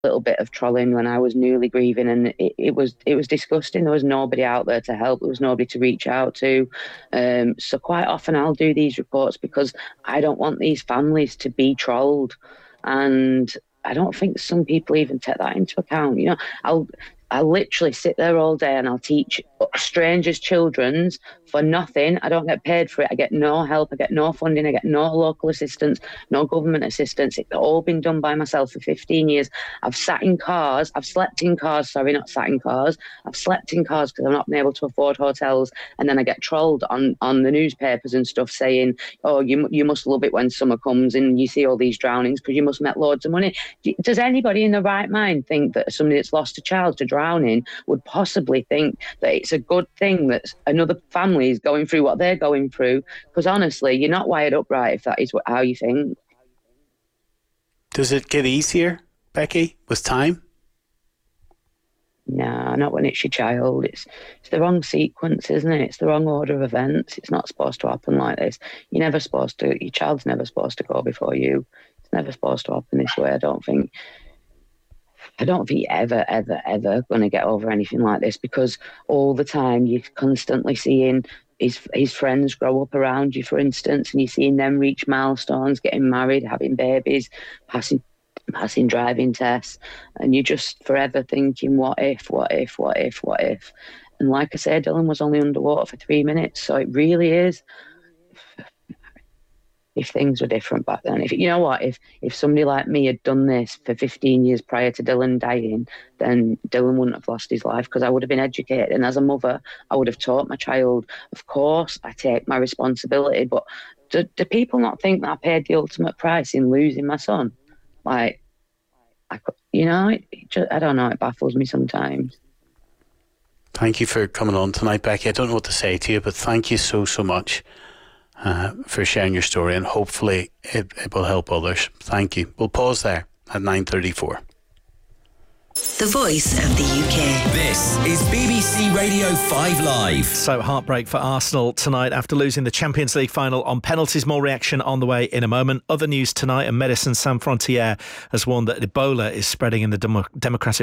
little bit of trolling when I was newly grieving, and it was disgusting. There was nobody out there to help. There was nobody to reach out to. So quite often I'll do these reports because I don't want these families to be trolled, and I don't think some people even take that into account. I'll literally sit there all day and I'll teach strangers' children's for nothing. I don't get paid for it. I get no help. I get no funding. I get no local assistance, no government assistance. It's all been done by myself for 15 years. I've slept in cars. I've slept in cars because I've not been able to afford hotels. And then I get trolled on the newspapers and stuff saying, oh, you must love it when summer comes and you see all these drownings because you must make loads of money. Does anybody in their right mind think that somebody that's lost a child to drowning would possibly think that it's a good thing that another family is going through what they're going through? Because honestly, you're not wired up right if that is how you think. Does it get easier, Becky, with time? No, not when it's your child. It's the wrong sequence, isn't it? It's the wrong order of events. It's not supposed to happen like this. Your child's never supposed to go before you. It's never supposed to happen this way, I don't think you're ever, ever, ever going to get over anything like this, because all the time you're constantly seeing his friends grow up around you, for instance, and you're seeing them reach milestones, getting married, having babies, passing driving tests, and you're just forever thinking, what if? And like I said, Dylan was only underwater for 3 minutes, so it really is. If things were different back then, if somebody like me had done this for 15 years prior to Dylan dying, then Dylan wouldn't have lost his life, because I would have been educated, and as a mother I would have taught my child. Of course I take my responsibility, but do people not think that I paid the ultimate price in losing my son? I don't know, it baffles me sometimes. Thank you for coming on tonight, Becky. I don't know what to say to you, but thank you so much for sharing your story, and hopefully it will help others. Thank you. We'll pause there at 9:34. The Voice of the UK. This is BBC Radio 5 Live. So, heartbreak for Arsenal tonight after losing the Champions League final on penalties. More reaction on the way in a moment. Other news tonight, and Médecins Sans Frontières has warned that Ebola is spreading in the Democratic